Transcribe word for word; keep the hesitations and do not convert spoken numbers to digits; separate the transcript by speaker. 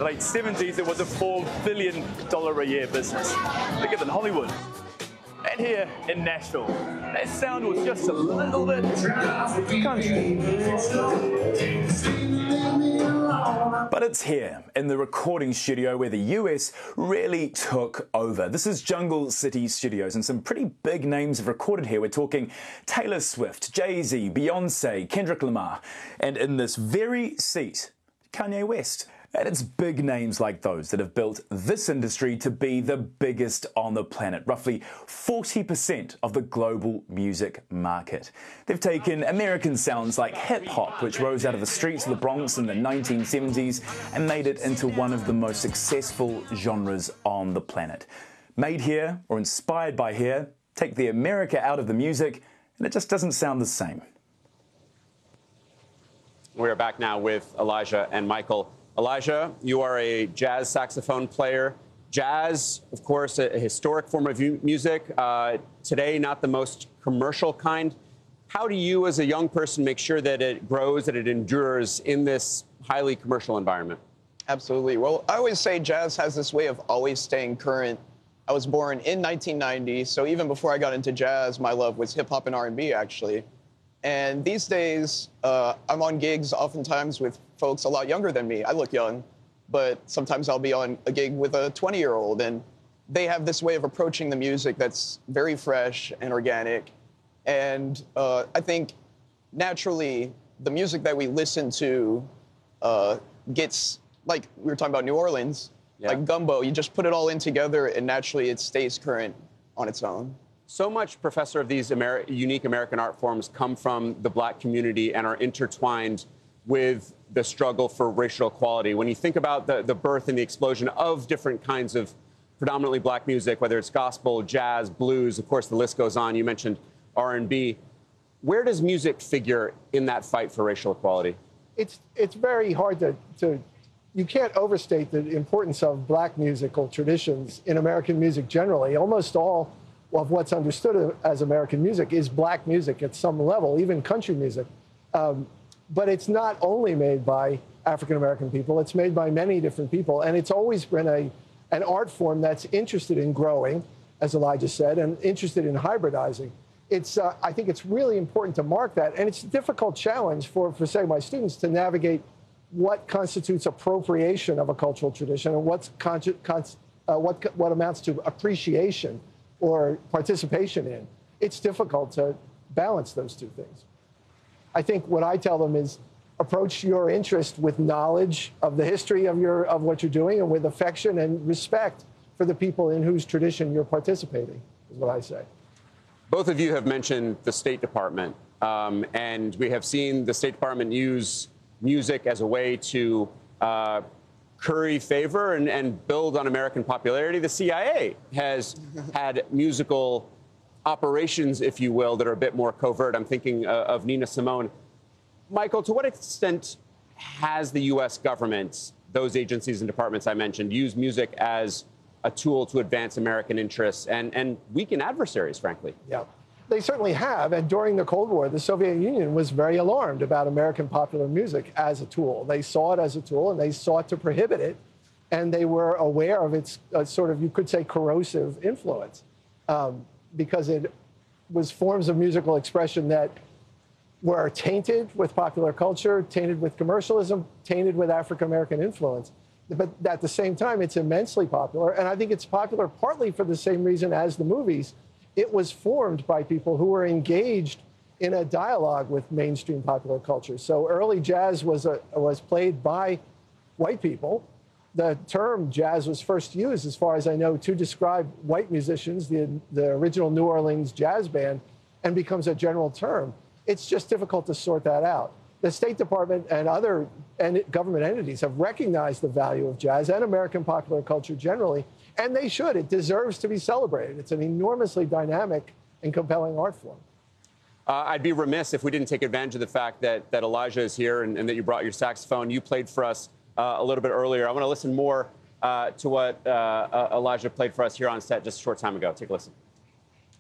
Speaker 1: the late seventies, it was a four billion dollars a year business, bigger than Hollywood. And here in Nashville, that sound was just a little bit country. But it's here, in the recording studio, where the U S really took over. This is Jungle City Studios, and some pretty big names have recorded here. We're talking Taylor Swift, Jay-Z, Beyonce, Kendrick Lamar, and in this very seat, Kanye West. And it's big names like those that have built this industry to be the biggest on the planet, roughly forty percent of the global music market. They've taken American sounds like hip-hop, which rose out of the streets of the Bronx in the nineteen seventies, and made it into one of the most successful genres on the planet. Made here, or inspired by here, take the America out of the music, and it just doesn't sound the same.
Speaker 2: We're back now with Elijah and Michael. Elijah, you are a jazz saxophone player. Jazz, of course, a historic form of music. Uh, today, not the most commercial kind. How do you, as a young person, make sure that it grows, that it endures in this highly commercial environment?
Speaker 3: Absolutely. Well, I always say jazz has this way of always staying current. I was born in nineteen ninety, so even before I got into jazz, my love was hip-hop and R and B, actually. And these days, uh, I'm on gigs oftentimes with folks a lot younger than me. I look young, but sometimes I'll be on a gig with a twenty-year-old, and they have this way of approaching the music that's very fresh and organic. And uh, I think naturally, the music that we listen to uh, gets, like we were talking about New Orleans, yeah. like gumbo. You just put it all in together, and naturally it stays current on its own.
Speaker 2: So much, Professor, of these Ameri- unique American art forms come from the Black community and are intertwined with the struggle for racial equality. When you think about the, the birth and the explosion of different kinds of predominantly Black music, whether it's gospel, jazz, blues, of course, the list goes on. You mentioned R and B. Where does music figure in that fight for racial equality?
Speaker 4: It's, it's very hard to, to, you can't overstate the importance of Black musical traditions in American music generally. Almost all of what's understood as American music is Black music at some level, even country music. Um, but it's not only made by African-American people, it's made by many different people, and it's always been a, an art form that's interested in growing, as Elijah said, and interested in hybridizing. It's, uh, I think it's really important to mark that, and it's a difficult challenge for, for, say, my students to navigate what constitutes appropriation of a cultural tradition and what's con con uh, what, what amounts to appreciation or participation in. It's difficult to balance those two things. I think what I tell them is approach your interest with knowledge of the history of, your, of what you're doing and with affection and respect for the people in whose tradition you're participating, is what I say.
Speaker 2: Both of you have mentioned the State Department, um, and we have seen the State Department use music as a way to uh, curry favor and, and build on American popularity. The C I A has had musical operations, if you will, that are a bit more covert. I'm thinking uh, of Nina Simone. Michael, to what extent has the U S government, those agencies and departments I mentioned, used music as a tool to advance American interests and, and weaken adversaries, frankly?
Speaker 4: Yeah, they certainly have. And during the Cold War, the Soviet Union was very alarmed about American popular music as a tool. They saw it as a tool, and they sought to prohibit it. And they were aware of its uh, sort of, you could say, corrosive influence, um, because it was forms of musical expression that were tainted with popular culture, tainted with commercialism, tainted with African-American influence. But at the same time, it's immensely popular. And I think it's popular partly for the same reason as the movies. It was formed by people who were engaged in a dialogue with mainstream popular culture. So early jazz was, a, was played by white people. The term jazz was first used, as far as I know, to describe white musicians, the, the original New Orleans jazz band, and becomes a general term. It's just difficult to sort that out. The State Department and other en- government entities have recognized the value of jazz and American popular culture generally, and they should. It deserves to be celebrated. It's an enormously dynamic and compelling art form.
Speaker 2: Uh, I'd be remiss if we didn't take advantage of the fact that, that Elijah is here and, and that you brought your saxophone. You played for us uh, a little bit earlier. I want to listen more uh, to what uh, uh, Elijah played for us here on set just a short time ago. Take a listen.